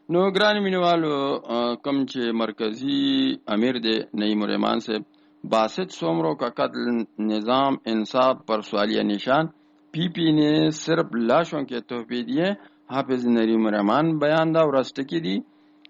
نو ګران مینوالو کوم چې مرکزی امیر دی نعیم الرحمن صاحب باسط सोमरो का कत्ल निजाम इंसाफ पर सवालिया निशान पीपी ने सिर्फ लाशों के तोहफे दिए हाफिज नईम रहमान बयान दा रस्टकी दी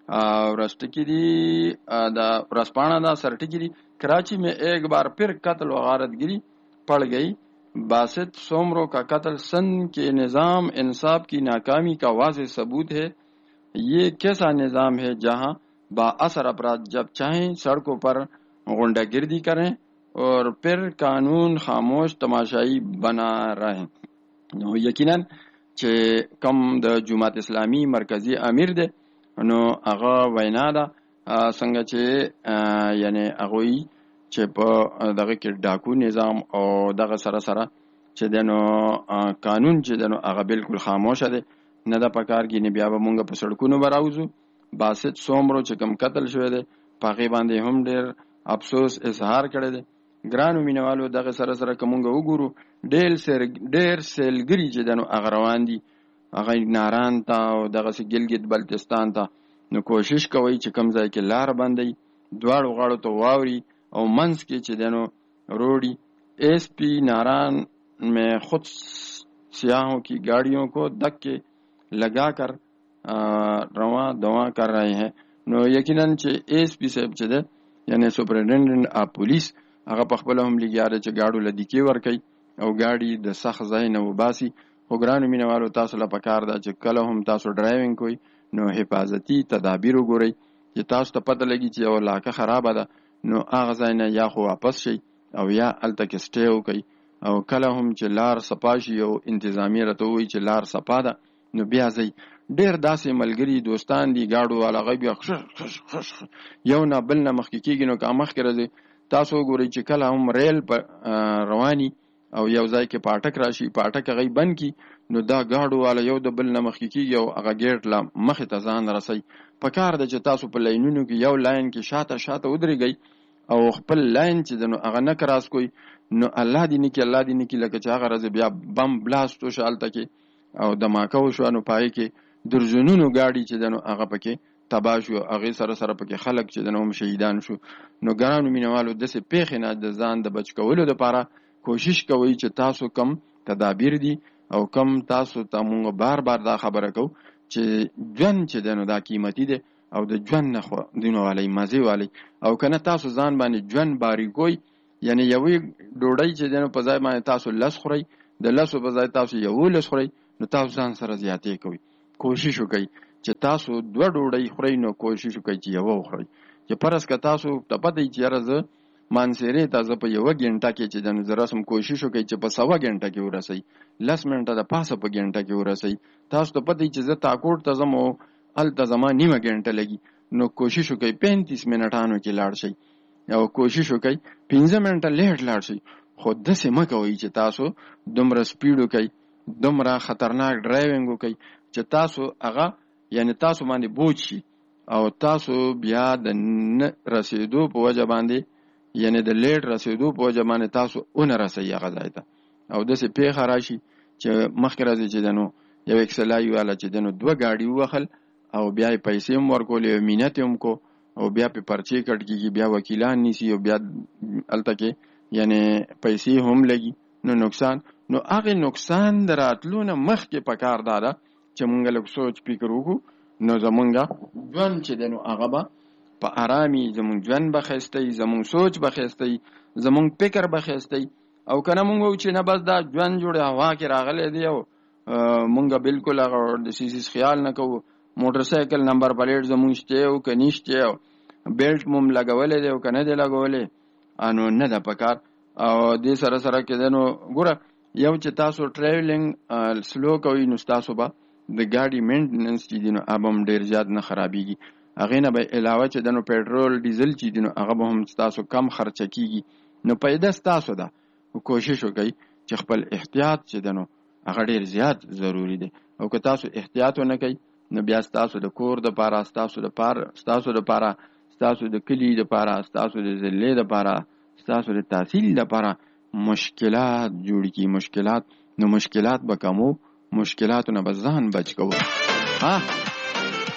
दा रसपाना दा सरटिकी दी कराची में एक बार फिर कत्ल व गारतगिरी पड़ गई। बासित सोमरो का कत्ल सन के निजाम इंसाफ की नाकामी का वाज़ेह सबूत है। ये कैसा निजाम है जहां बाअसर अपराध जब चाहें सड़कों पर गुंडागिर्दी करें और फिर कानून खामोश तमाशाई बना रहे। नो यकीनन چې कम د جماعت اسلامی مرکزی امیر دی نو هغه وینا ده څنګه چې یعنی هغه چې په دغه کې ډاکو نظام او دغه سره سره چې دنو قانون چې دنو هغه بالکل خاموشه دی نه د پکارګي نه بیا به مونږ په سړکونو براوزو باسط سومرو چې کم قتل شوی دی پاغي باندې هم ډیر افسوس اظهار کړی دی ګرانو مینوالو دغه سره سره کومګ وګورو ډیر سیلګری چې دنو هغه روان دي هغه ناران ته او دغه ګلګت بلتستان ته نو کوشش کوي چې کم ځای کې لار باندې دواړو غاړو ته واوري او منځ کې چې دنو روډي ایس پی ناران میں خود سیاحوں کی گاڑیوں کو دکے لگا کر رواں دواں کر رہے ہیں نو یقیناً چې ایس پی صاحب چې ده یعنی سپرنټنډنټ اف پولیس هغه په خپل هم لګیاره چې گاډو لدی کې ور کوي او گاډي د سخت ځای نه وباسي خو ګرانو مینوالو تاسو له پکار ده چې کله هم تاسو ډرایوینګ کوئ نو حفاظتي تدابیر وګورئ چې تاسو ته پته لګي چې یو علاقه خرابه ده نو هغه ځای نه یا خو واپس شئ او یا هلته کې سټې وکئ او کله هم چې لار صفا شي او انتظامیه راته ووایي چې لار صفا ده نو بیا ځئ ډېر داسې ملګري دوستان دي ګاډو والا هغوی بیا یو نه بل نه مخکې کېږي نو که مخکې راځئ تاسو وګورئ چې کله هم ریل رواني او یو ځای کې پاټک راشي پاټک هغوی بند کړي نو دا ګاډو والا یو د بل نه مخکې کېږي او هغه ګیټ له مخې ته ځان رسئ پکار ده چې تاسو په لاینونو کې یو لاین کې شاته ودرېږئ او خپل لاین چې د نو هغه نه کراس کوئ نو الله دې نه کړي لکه چې هغه ورځې بیا بم بلاست وشو هلته کې او دماکه وشوه نو پای کې درجنونو ګاډي چې د نو هغه پکې تباه شو هغې سره پکې خلک چې د نو هم شهیدان شو نو ګرانو مینوالو داسې پیښې نه د ځان د بچ کولو دپاره کوشش کوئ چې تاسو کم تدابیر دي او کم تاسو ته مونږ بار دا خبره کوو چې ژوند چې دی نو دا قیمتي دی او د ژوند نه خو دینو والی مزې والی او که نه تاسو ځان باندې ژوند باریکوئ یعنی یوې ډوډۍ چې دی نو په ځای باندې تاسو لس خورئ د لسو په ځای تاسو 11 خورئ نو تاسو ځان سره زیاتې کوئ کوشش وکئ چې تاسو 2 ډوډۍ خورئ نو کوشش وکئ چې 1 وخورئ چې فرض که تاسو ته پته وي چې یاره زه مانسیرې ته زه په 1 ګنټه کې چې د نو زه رسم کوشش وکئ چې په 1.25 ګنټه کې ورسئ 10 منټه د پاسه په ګنټه کې ورسئ تاسو ته پته وي چې زه تاکوټ ته ځم او هلته زما 1.5 ګنټه لګي نو کوشش وکئ 35 منټانو کې لاړ شئ او کوشش وکئ 15 منټه لیټ لاړ شئ خو داسې مه کوئ چې تاسو دومره سپیډ وکئ دومره خطرناک ډرایوینګ وکئ چې تاسو هغه یعنی تاسو باندې بوج شي او تاسو بیا د نه رسېدو په وجه باندې یعنی د لیټ رسېدو په وجه باندې تاسو ونه رسئ هغه ځای ته او داسې پیښه راشي چې مخکې راځي چې د نو یو اکسلایي والا چې د نو 2 ګاډي ووهل او بیا یې پیسې هم ورکولې مینت یې هم کو او بیا پې پرچې کټ کېږي بیا وکیلان نیسي او بیا هلته کې یعنی پیسې هم لګي نو نقصان نو هغې نقصان د راتلو نه مخکې پکار دا ده چې مونږ لږ سوچ فکر وکړو نو زمونږ ژوند چې دی نو هغه به په ارامي زمونږ ژوند به ښایسته وي زمونږ سوچ به ښایسته وي زمونږ فکر به ښایسته وي او که نه مونږ وایو چې نه بس دا ژوند جوړې هوا کې راغلی دی او مونږ بالکل هغه د سیسیس خیال نه کوو موټر سایکل نمبر پلیټ زمونږ شته او که نشته او بیلټ مو هم لګولی دی او که نه دی لګولی نو نه ده پکار او دې سره کې دی نو ګوره یو چې تاسو ټریولینګ سلو کوئ نو ستاسو به د ګاډي مینټننس چې دی نو هغه هم ډېر زیات نه خرابېږي هغې نه به علاوه چې دی نو پیټرول ډیزل چې دی نو هغه به هم ستاسو کم خرچه کېږي نو پیدا ستاسو ده کوشش وکئ چې خپل احتیاط چې دی نو هغه ډېر زیات ضروري دی او که تاسو احتیاط ونه کوئ نو بیا ستاسو د کور دپاره ستاسو دپاره ستاسو د کلي دپاره ستاسو د ضلعې دپاره ستاسو د تحصیل دپاره مشکلات جوړ کی مشکلات به کمو مشکلاتو نه به ځان بچ کوو